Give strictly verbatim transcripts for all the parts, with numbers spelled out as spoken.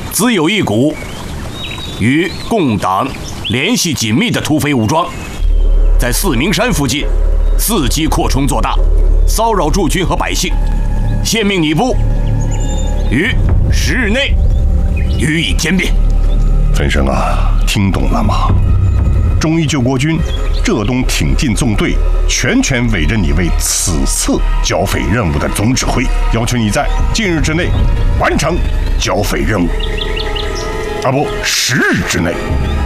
自有一股与共党联系紧密的土匪武装，在四明山附近伺机扩充做大，骚扰驻军和百姓。现命你部于十日内予以歼灭。 分生啊，听懂了吗？忠义救国军浙东挺进纵队全权委任你为此次剿匪任务的总指挥，要求你在近日之内完成剿匪任务，啊不，十日之内。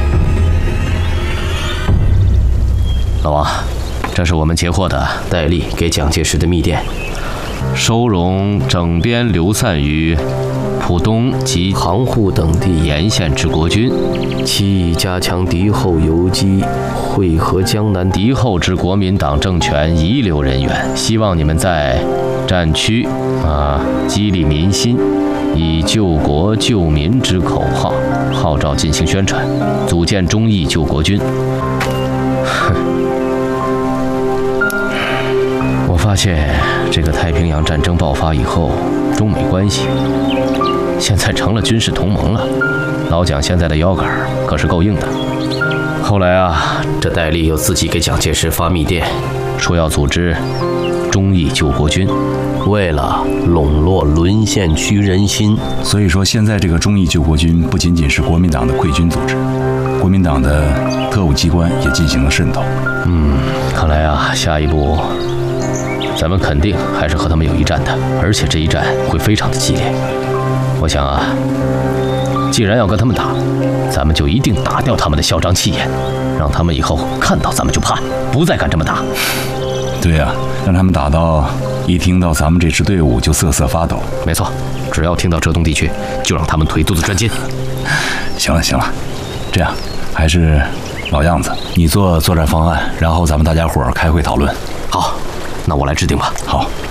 老王，这是我们截获的戴笠给蒋介石的密电，收容整编流散于浦东及杭沪等地沿线之国军，其以加强敌后游击，会合江南敌后之国民党政权遗留人员。希望你们在战区啊激励民心，以救国救民之口号号召进行宣传，组建忠义救国军。哼，我发现这个太平洋战争爆发以后，中美关系现在成了军事同盟了。老蒋现在的腰杆可是够硬的。后来啊，这戴笠又自己给蒋介石发密电，说要组织忠义救国军，为了笼络沦陷区人心。 所以说，现在这个忠义救国军不仅仅是国民党的溃军组织，国民党的特务机关也进行了渗透。 嗯，看来啊，下一步咱们肯定还是和他们有一战的，而且这一战会非常的激烈。我想啊，既然要跟他们打，咱们就一定打掉他们的嚣张气焰，让他们以后看到咱们就怕，不再敢这么打。 对呀、啊，让他们打到一听到咱们这支队伍就瑟瑟发抖。 没错，只要听到浙东地区，就让他们腿肚子转筋。 行了行了，这样还是老样子，你做作战方案，然后咱们大家伙儿开会讨论。 好，那我来制定吧。 好。